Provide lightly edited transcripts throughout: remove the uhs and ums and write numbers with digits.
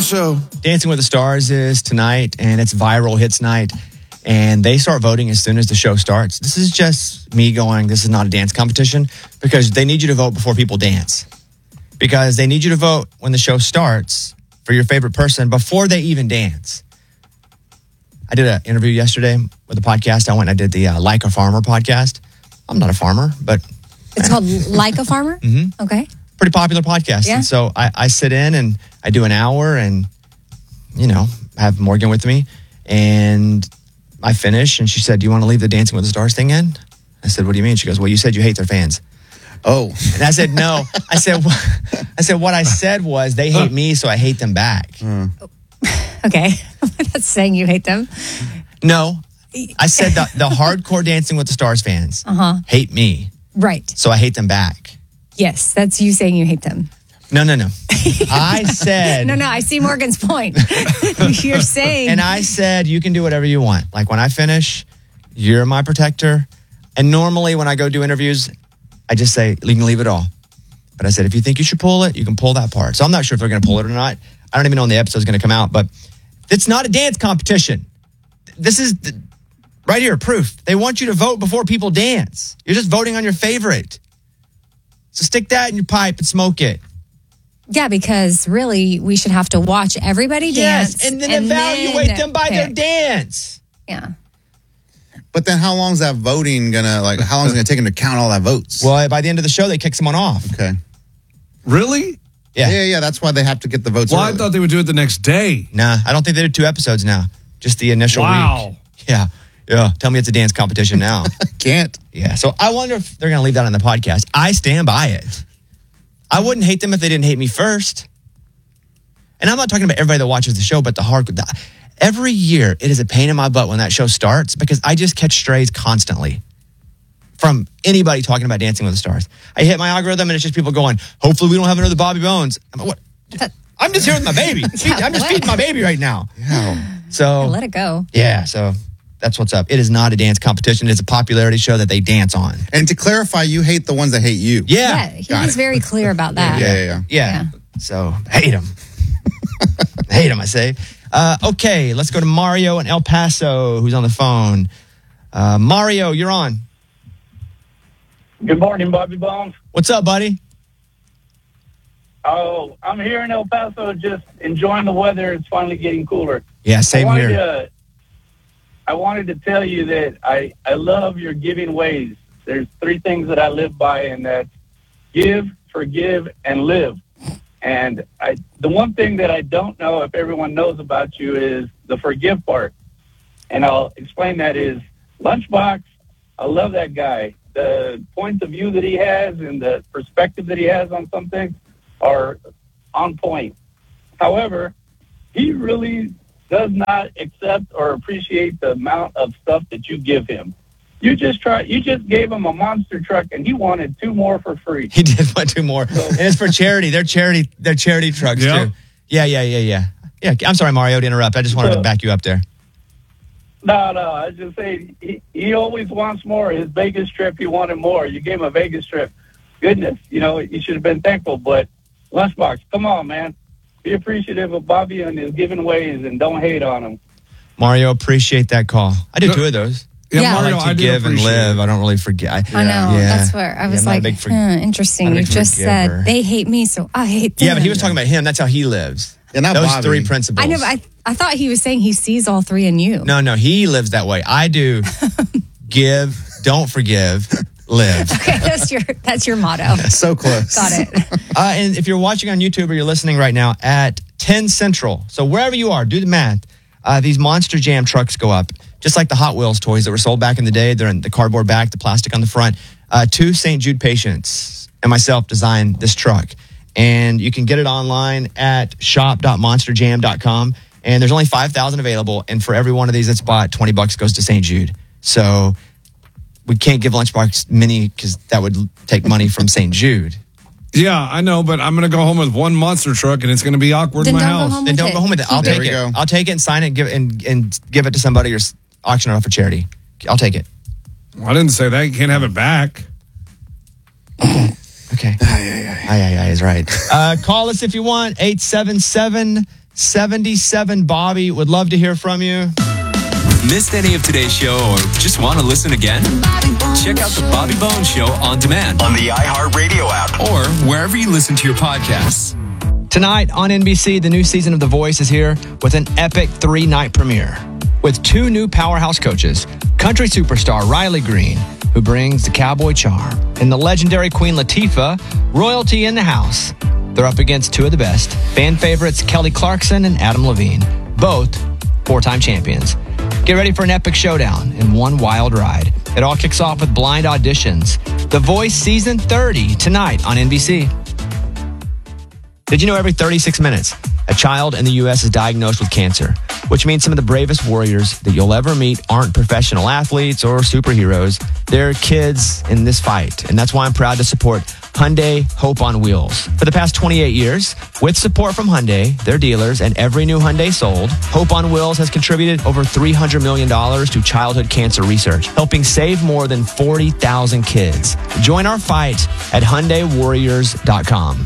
show. Dancing with the Stars is tonight, and it's viral hits night. And they start voting as soon as the show starts. This is just me going, this is not a dance competition, because they need you to vote before people dance. Because they need you to vote when the show starts for your favorite person before they even dance. I did an interview yesterday with a podcast. I went and I did the Like a Farmer podcast. I'm not a farmer, but... It's called Like a Farmer? Mm-hmm. Okay. Pretty popular podcast. Yeah. And so I sit in and I do an hour and, have Morgan with me. And I finish and she said, do you want to leave the Dancing with the Stars thing in? I said, what do you mean? She goes, well, you said you hate their fans. Oh. And I said, no. I said, what I said was they hate me, so I hate them back. Okay. That's saying you hate them. No. I said the hardcore Dancing with the Stars fans hate me. Right. So I hate them back. Yes, that's you saying you hate them. No. I said... No, I see Morgan's point. You're saying... And I said, you can do whatever you want. Like when I finish, you're my protector. And normally when I go do interviews, I just say, you can leave it all. But I said, if you think you should pull it, you can pull that part. So I'm not sure if they're going to pull it or not. I don't even know when the episode's going to come out. But it's not a dance competition. This is right here, proof. They want you to vote before people dance. You're just voting on your favorite. So stick that in your pipe and smoke it. Yeah, because really, we should have to watch everybody dance. Yes, and then evaluate them by their dance. Yeah. But then how long is that voting how long is it going to take them to count all that votes? Well, by the end of the show, they kick someone off. Okay. Really? Yeah. That's why they have to get the votes Well, early. I thought they would do it the next day. Nah, I don't think they do 2 episodes now. Just the initial Wow. week. Yeah. Tell me it's a dance competition now. Can't. Yeah. So I wonder if they're going to leave that on the podcast. I stand by it. I wouldn't hate them if they didn't hate me first. And I'm not talking about everybody that watches the show, but every year it is a pain in my butt when that show starts because I just catch strays constantly from anybody talking about Dancing with the Stars. I hit my algorithm and it's just people going, hopefully we don't have another Bobby Bones. I'm just here with my baby. I'm just feeding my baby right now. Yeah. So Let it go. Yeah, so that's what's up. It is not a dance competition. It's a popularity show that they dance on. And to clarify, you hate the ones that hate you. Yeah. He was very clear about that. Yeah. So, hate them. Hate them, I say. Okay, let's go to Mario in El Paso, who's on the phone. Mario, you're on. Good morning, Bobby Bones. What's up, buddy? Oh, I'm here in El Paso just enjoying the weather. It's finally getting cooler. Yeah, same here. I wanted to tell you that I love your giving ways. There's 3 things that I live by, and that's give, forgive, and live. And the one thing that I don't know if everyone knows about you is the forgive part. And I'll explain that is Lunchbox, I love that guy. The points of view that he has and the perspective that he has on some things are on point. However, he really does not accept or appreciate the amount of stuff that you give him. You just gave him a monster truck and he wanted 2 more for free. He did want 2 more. And it's for charity. They're charity trucks too. Yeah. Yeah, I'm sorry, Mario, to interrupt. I just wanted to back you up there. No, I just say he always wants more. His Vegas trip, he wanted more. You gave him a Vegas trip. Goodness, you should have been thankful. But Lunchbox, come on, man. Be appreciative of Bobby and his giving ways and don't hate on him. Mario, appreciate that call. I do 2 of those. Yeah, I like to give and live. I don't really forget. I know. That's where I was like, interesting. You just said they hate me, so I hate them. Yeah, but he was talking about him. That's how he lives. And those Bobby. 3 principles. I know, but I thought he was saying he sees all 3 in you. No, he lives that way. I do give, don't forgive, live. Okay, that's your motto. So close. Got it. And if you're watching on YouTube or you're listening right now at 10 Central, so wherever you are, do the math. These Monster Jam trucks go up, just like the Hot Wheels toys that were sold back in the day. They're in the cardboard back, the plastic on the front. 2 St. Jude patients and myself designed this truck. And you can get it online at shop.monsterjam.com. And there's only 5,000 available. And for every one of these that's bought, $20 goes to St. Jude. So we can't give Lunchbox many because that would take money from St. Jude. Yeah, I know, but I'm going to go home with 1 monster truck, and it's going to be awkward in my house. Then don't go home with it. I'll take it. I'll take it and sign it and give it to somebody or auction it off for charity. I'll take it. Well, I didn't say that. You can't have it back. Okay. Aye is right. Call us if you want. 877 77 Bobby, would love to hear from you. Missed any of today's show or just want to listen again? Check out the Bobby Bones Show on demand on the iHeartRadio app or wherever you listen to your podcasts. Tonight on NBC, the new season of The Voice is here with an epic 3-night premiere with 2 new powerhouse coaches, country superstar Riley Green, who brings the cowboy charm, and the legendary Queen Latifah, royalty in the house. They're up against 2 of the best, fan favorites Kelly Clarkson and Adam Levine, both 4-time champions. Get ready for an epic showdown in one wild ride. It all kicks off with blind auditions. The Voice Season 30 tonight on NBC. Did you know every 36 minutes, a child in the U.S. is diagnosed with cancer, which means some of the bravest warriors that you'll ever meet aren't professional athletes or superheroes. They're kids in this fight, and that's why I'm proud to support Hyundai Hope on Wheels. For the past 28 years, with support from Hyundai, their dealers, and every new Hyundai sold, Hope on Wheels has contributed over $300 million to childhood cancer research, helping save more than 40,000 kids. Join our fight at HyundaiWarriors.com.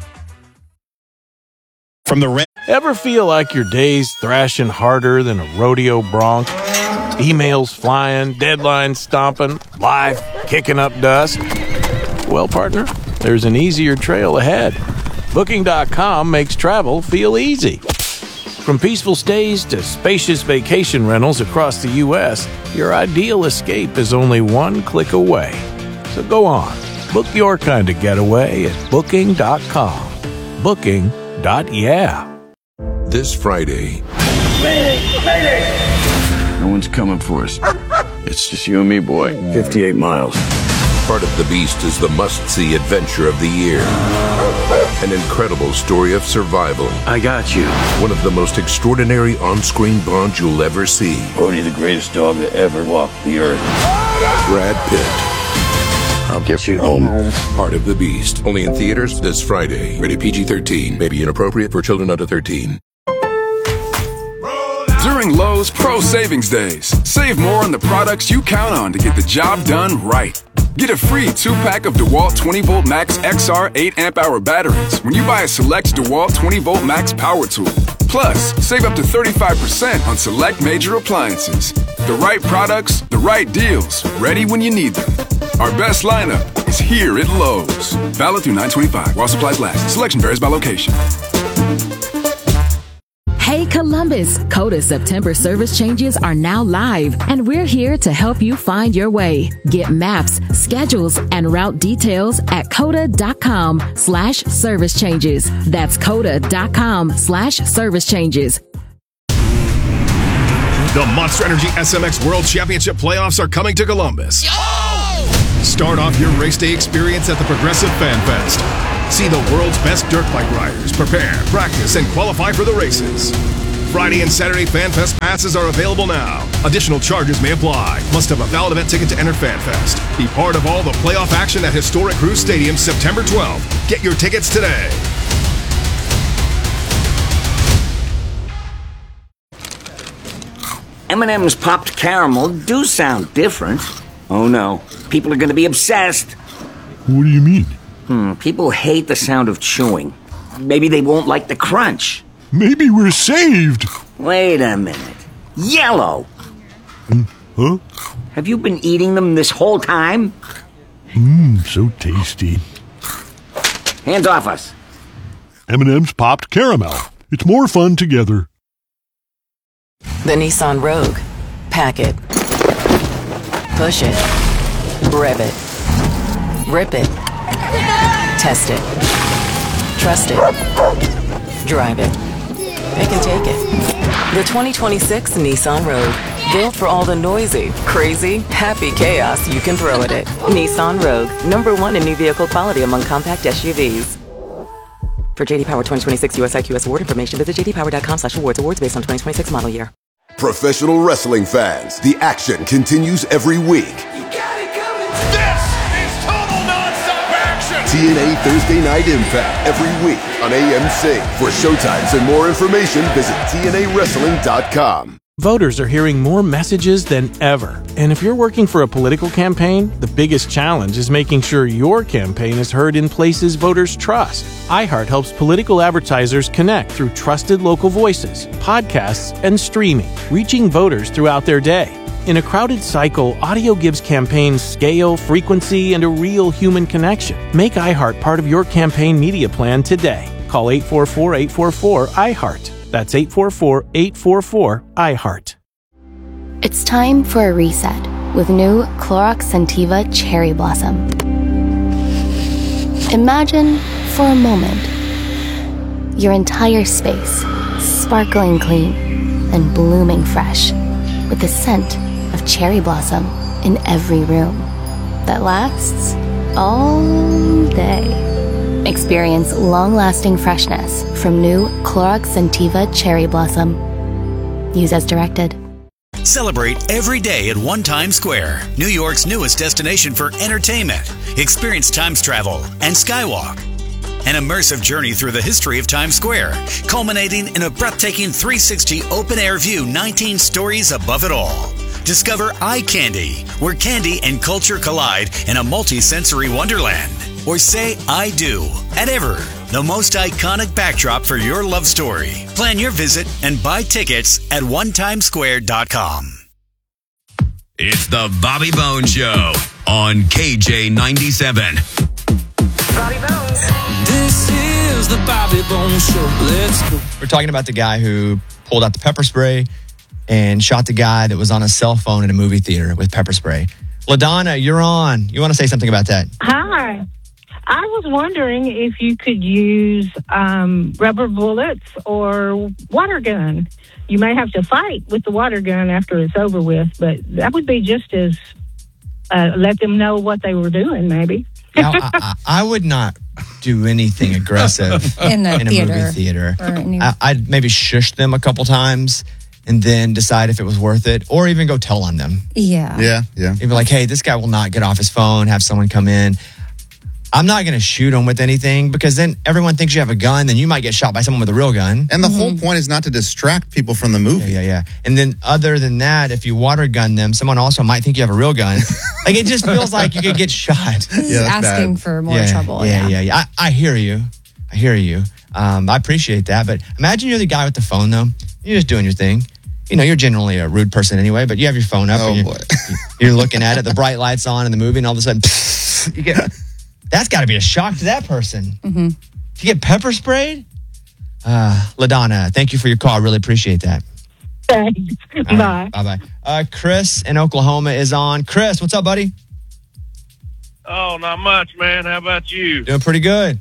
From the Ever feel like your day's thrashing harder than a rodeo bronc? Emails flying, deadlines stomping, life kicking up dust? Well, partner, there's an easier trail ahead. Booking.com makes travel feel easy. From peaceful stays to spacious vacation rentals across the U.S., your ideal escape is only one click away. So go on, book your kind of getaway at Booking.com. Booking.yeah. This Friday. Mayday! No one's coming for us. It's just you and me, boy. 58 miles. Part of the Beast is the must-see adventure of the year. An incredible story of survival. I got you. One of the most extraordinary on-screen bonds you'll ever see. Bodie, the greatest dog that ever walked the earth. Brad Pitt. I'll get you home. Part of the Beast. Only in theaters this Friday. Rated PG-13. May be inappropriate for children under 13. During Lowe's Pro Savings Days, save more on the products you count on to get the job done right. Get a free 2-pack of DeWalt 20V Max XR 8 amp-hour batteries when you buy a select DeWalt 20V Max power tool. Plus, save up to 35% on select major appliances. The right products, the right deals, ready when you need them. Our best lineup is here at Lowe's. Valid through 9/25 while supplies last. Selection varies by location. Hey Columbus, Coda September service changes are now live, and we're here to help you find your way. Get maps, schedules, and route details at coda.com/service changes. That's coda.com/service changes. The Monster Energy SMX World Championship playoffs are coming to Columbus. Start off your race day experience at the Progressive Fan Fest. See the world's best dirt bike riders prepare, practice, and qualify for the races. Friday and Saturday Fan Fest passes are available now. Additional charges may apply. Must have a valid event ticket to enter Fan Fest. Be part of all the playoff action at historic Cruise Stadium September 12th. Get your tickets today. M&M's Popped Caramel do sound different. Oh no, people are going to be obsessed. What do you mean? People hate the sound of chewing. Maybe they won't like the crunch. Maybe we're saved. Wait a minute. Yellow. Huh? Have you been eating them this whole time? So tasty. Hands off us. M&M's Popped Caramel. It's more fun together. The Nissan Rogue. Pack it. Push it. Rev it. Rip it. Test it. Trust it. Drive it. Pick and take it. The 2026 Nissan Rogue. Built for all the noisy, crazy, happy chaos you can throw at it. Nissan Rogue. #1 in new vehicle quality among compact SUVs. For J.D. Power 2026 US IQS award information, visit jdpower.com/awards. Awards based on 2026 model year. Professional wrestling fans, the action continues every week. TNA Thursday Night Impact every week on AMC. For showtimes and more information, visit TNAWrestling.com. Voters are hearing more messages than ever. And if you're working for a political campaign, the biggest challenge is making sure your campaign is heard in places voters trust. iHeart helps political advertisers connect through trusted local voices, podcasts, and streaming, reaching voters throughout their day. In a crowded cycle, audio gives campaigns scale, frequency, and a real human connection. Make iHeart part of your campaign media plan today. Call 844-844-iHeart. That's 844-844-iHeart. It's time for a reset with new Clorox Scentiva Cherry Blossom. Imagine, for a moment, your entire space sparkling clean and blooming fresh with the scent of cherry blossom in every room that lasts all day. Experience long-lasting freshness from new Clorox Scentiva Cherry Blossom. Use as directed. Celebrate every day at One Times Square, New York's newest destination for entertainment. Experience Times travel and Skywalk. An immersive journey through the history of Times Square, culminating in a breathtaking 360 open-air view 19 stories above it all. Discover Eye Candy, where candy and culture collide in a multi-sensory wonderland. Or say I do at Ever, the most iconic backdrop for your love story. Plan your visit and buy tickets at onetimesquare.com. It's the Bobby Bones Show on KJ97. Bobby Bones. This is the Bobby Bones Show. Let's go. We're talking about the guy who pulled out the pepper spray and shot the guy that was on a cell phone in a movie theater with pepper spray. LaDonna, you're on. You want to say something about that? Hi. I was wondering if you could use rubber bullets or water gun. You may have to fight with the water gun after it's over with, but that would be just as let them know what they were doing, maybe. Now, I would not do anything aggressive in a movie theater. I'd maybe shush them a couple times and then decide if it was worth it, or even go tell on them. Yeah. You'd be like, hey, this guy will not get off his phone, have someone come in. I'm not going to shoot him with anything because then everyone thinks you have a gun, then you might get shot by someone with a real gun. And the whole point is not to distract people from the movie. Yeah. And then other than that, if you water gun them, someone also might think you have a real gun. Like, it just feels like you could get shot. Asking for more trouble. Yeah. I hear you. I appreciate that. But imagine you're the guy with the phone, though. You're just doing your thing. You know, you're generally a rude person anyway, but you have your phone up and you're looking at it, the bright light's on in the movie, and all of a sudden, you get... That's got to be a shock to that person. Mm-hmm. To get pepper sprayed? LaDonna, thank you for your call. I really appreciate that. Thanks. Bye. Bye-bye. Chris in Oklahoma is on. Chris, what's up, buddy? Oh, not much, man. How about you? Doing pretty good.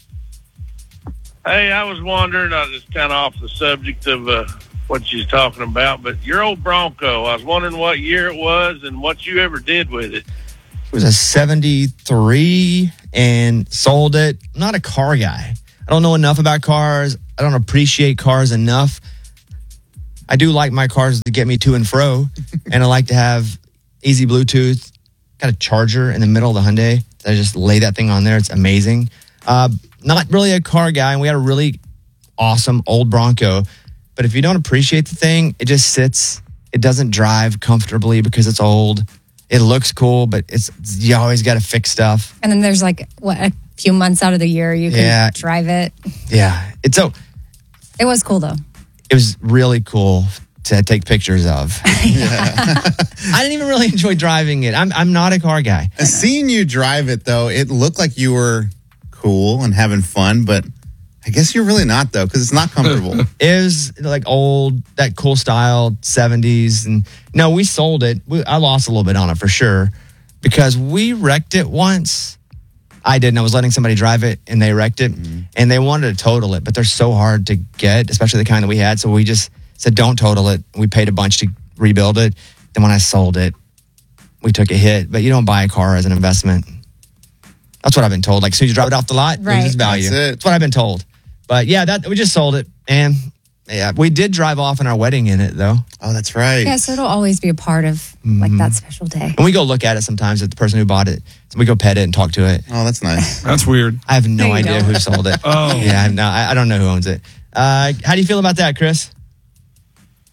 Hey, I was wondering, I was kind of off the subject of what you're talking about, but your old Bronco, I was wondering what year it was and what you ever did with it. It was a 73 and sold it. I'm not a car guy. I don't know enough about cars. I don't appreciate cars enough. I do like my cars to get me to and fro. And I like to have easy Bluetooth. Got a charger in the middle of the Hyundai. I just lay that thing on there. It's amazing. Not really a car guy. And we had a really awesome old Bronco. But if you don't appreciate the thing, it just sits. It doesn't drive comfortably because it's old. It looks cool, but you always got to fix stuff. And then there's a few months out of the year you can drive it. Yeah. It was cool, though. It was really cool to take pictures of. I didn't even really enjoy driving it. I'm not a car guy. And seeing you drive it, though, it looked like you were cool and having fun, but I guess you're really not, though, because it's not comfortable. It was like old, that cool style, 70s. And no, we sold it. I lost a little bit on it for sure because we wrecked it once. I didn't. I was letting somebody drive it and they wrecked it and they wanted to total it, but they're so hard to get, especially the kind that we had. So we just said, don't total it. We paid a bunch to rebuild it. Then when I sold it, we took a hit. But you don't buy a car as an investment. That's what I've been told. Like, as soon as you drive it off the lot, loses value. That's what I've been told. But yeah, we just sold it. And yeah, we did drive off in our wedding in it, though. Oh, that's right. Yeah, so it'll always be a part of that special day. And we go look at it sometimes at the person who bought it. So we go pet it and talk to it. Oh, that's nice. That's weird. I have no idea who sold it. Oh. Yeah, I don't know who owns it. How do you feel about that, Chris?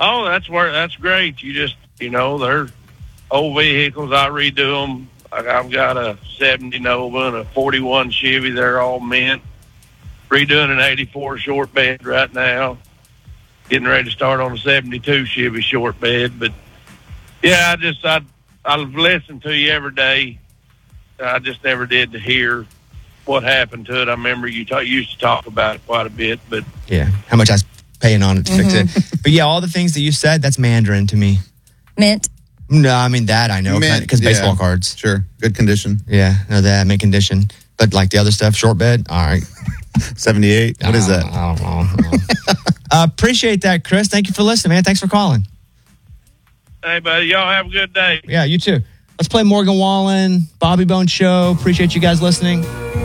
Oh, that's great. You just, they're old vehicles. I redo them. I've got a 70 Nova and a 41 Chevy. They're all mint. Redoing an 84 short bed right now. Getting ready to start on a 72 Chevy short bed. But yeah, I listen to you every day. I just never did to hear what happened to it. I remember you used to talk about it quite a bit, but yeah, how much I was paying on it to fix it. But yeah, all the things that you said, that's Mandarin to me. Mint. No, I mean that I know because baseball cards. Sure, good condition. Yeah, no, that mint condition. But like the other stuff, short bed, all right. 78. What is that? I don't know. Appreciate that, Chris. Thank you for listening, man. Thanks for calling. Hey, buddy, y'all have a good day. Yeah, you too. Let's play Morgan Wallen, Bobby Bones Show. Appreciate you guys listening.